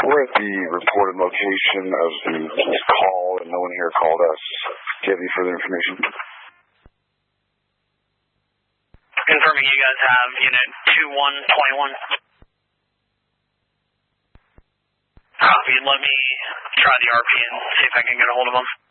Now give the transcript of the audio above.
We're at the reported location of the call, and no one here called us. Do you have any further information? Confirming you guys have Unit 2121. Copy. Let me try the RP and see if I can get a hold of them.